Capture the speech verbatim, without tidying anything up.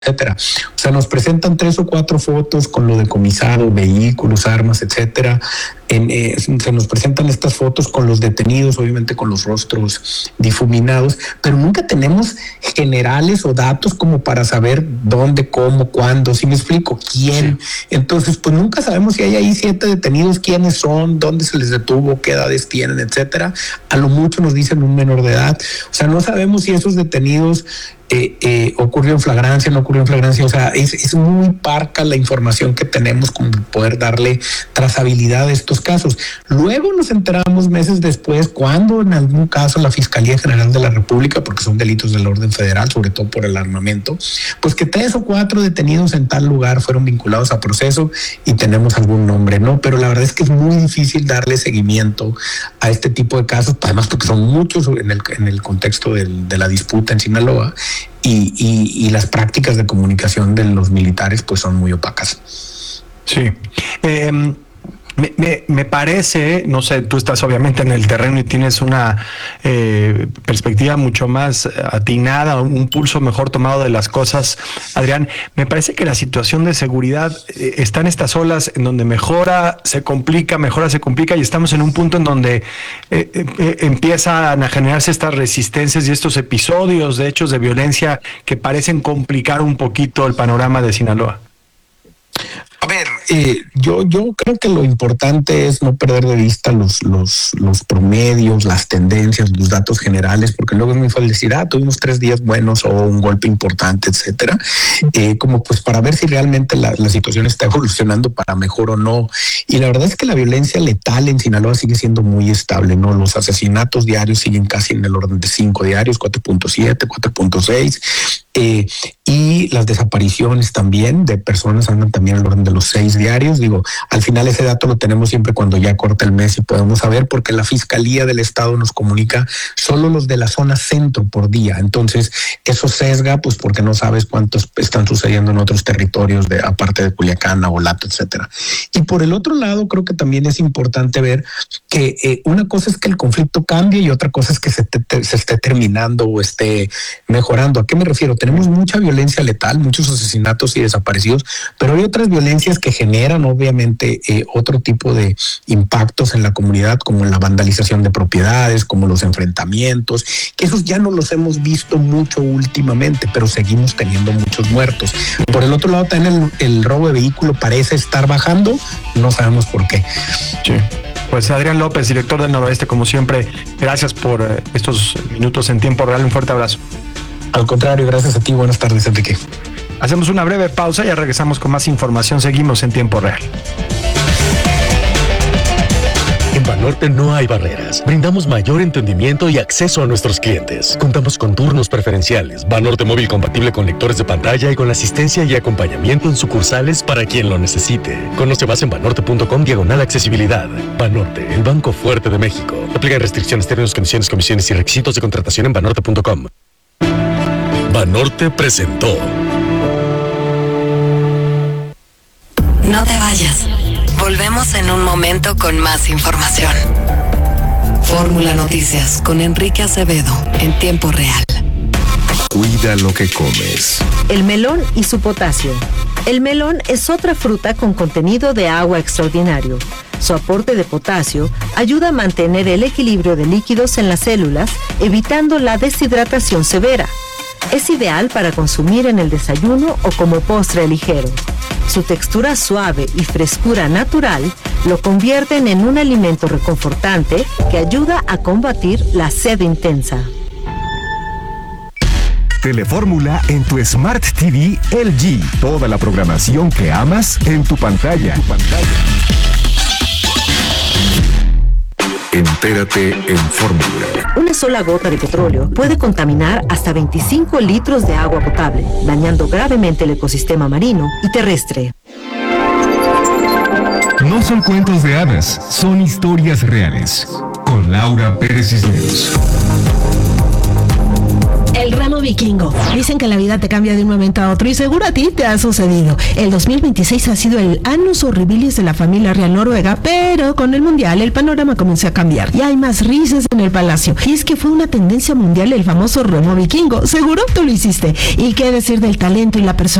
etcétera. O sea, nos presentan tres o cuatro fotos con lo decomisado, vehículos, armas, etcétera. En, eh, se nos presentan estas fotos con los detenidos, obviamente con los rostros difuminados, pero nunca tenemos generales o datos como para saber dónde, cómo, cuándo, ¿sí me explico? ¿Quién? Sí. Entonces, pues nunca sabemos si hay ahí siete detenidos, quiénes son, dónde se les detuvo, qué edades tienen, etcétera. A lo mucho nos dicen un menor de edad. O sea, no sabemos si esos detenidos Eh, eh, ocurrió en flagrancia, no ocurrió en flagrancia, o sea, es, es muy parca la información que tenemos como poder darle trazabilidad a estos casos. Luego nos enteramos meses después cuando en algún caso la Fiscalía General de la República, porque son delitos del orden federal, sobre todo por el armamento, pues que tres o cuatro detenidos en tal lugar fueron vinculados a proceso y tenemos algún nombre, ¿no? Pero la verdad es que es muy difícil darle seguimiento a este tipo de casos, además porque son muchos en el, en el contexto del, de la disputa en Sinaloa. Y, y, y las prácticas de comunicación de los militares pues son muy opacas. Sí. Eh, me, me, me parece, no sé, tú estás obviamente en el terreno y tienes una eh, perspectiva mucho más atinada, un pulso mejor tomado de las cosas, Adrián. Me parece que la situación de seguridad eh, está en estas olas en donde mejora, se complica, mejora, se complica, y estamos en un punto en donde eh, eh, empiezan a generarse estas resistencias y estos episodios de hechos de violencia que parecen complicar un poquito el panorama de Sinaloa. A ver, eh, yo, yo creo que lo importante es no perder de vista los, los, los promedios, las tendencias, los datos generales, porque luego es muy fácil decir, ah, tuvimos tres días buenos o un golpe importante, etcétera, eh, como pues para ver si realmente la, la situación está evolucionando para mejor o no. Y la verdad es que la violencia letal en Sinaloa sigue siendo muy estable, ¿no? Los asesinatos diarios siguen casi en el orden de cinco diarios, cuatro punto siete, cuatro punto seis. Eh, y las desapariciones también de personas andan también al orden de los seis diarios. Digo, al final ese dato lo tenemos siempre cuando ya corta el mes y podemos saber, porque la Fiscalía del Estado nos comunica solo los de la zona centro por día. Entonces eso sesga, pues porque no sabes cuántos están sucediendo en otros territorios de aparte de Culiacán, Nabolato, etcétera. Y por el otro lado, creo que también es importante ver que eh, una cosa es que el conflicto cambie y otra cosa es que se, te, te, se esté terminando o esté mejorando. ¿A qué me refiero? Tenemos mucha violencia letal, muchos asesinatos y desaparecidos, pero hay otras violencias que generan obviamente eh, otro tipo de impactos en la comunidad, como la vandalización de propiedades, como los enfrentamientos, que esos ya no los hemos visto mucho últimamente, pero seguimos teniendo muchos muertos. Por el otro lado, también el, el robo de vehículo parece estar bajando, no sabemos por qué. Sí. Pues Adrián López, director del Noroeste, como siempre, gracias por eh, estos minutos en tiempo real. Un fuerte abrazo. Al contrario, gracias a ti. Buenas tardes, Enrique. Hacemos una breve pausa y ya regresamos con más información. Seguimos en tiempo real. En Banorte no hay barreras. Brindamos mayor entendimiento y acceso a nuestros clientes. Contamos con turnos preferenciales, Banorte móvil compatible con lectores de pantalla y con asistencia y acompañamiento en sucursales para quien lo necesite. Conoce más en banorte.com diagonal accesibilidad. Banorte, el banco fuerte de México. Aplican restricciones, términos, condiciones, comisiones y requisitos de contratación en banorte punto com. Banorte presentó. No te vayas. Volvemos en un momento con más información. Fórmula Noticias con Enrique Acevedo en tiempo real. Cuida lo que comes. El melón y su potasio. El melón es otra fruta con contenido de agua extraordinario. Su aporte de potasio ayuda a mantener el equilibrio de líquidos en las células, evitando la deshidratación severa. Es ideal para consumir en el desayuno o como postre ligero. Su textura suave y frescura natural lo convierten en un alimento reconfortante que ayuda a combatir la sed intensa. Telefórmula en tu Smart T V L G. Toda la programación que amas en tu pantalla. Tu pantalla. Entérate en Fórmula. Una sola gota de petróleo puede contaminar hasta veinticinco litros de agua potable, dañando gravemente el ecosistema marino y terrestre. No son cuentos de hadas, son historias reales. Con Laura Pérez Cisneros. El ramo vikingo. Dicen que la vida te cambia de un momento a otro y seguro a ti te ha sucedido. El dos mil veintiséis ha sido el annus horribilis de la familia real noruega, pero con el mundial el panorama comenzó a cambiar y hay más risas en el palacio. Y es que fue una tendencia mundial el famoso remo vikingo. Seguro tú lo hiciste. ¿Y qué decir del talento y la personalidad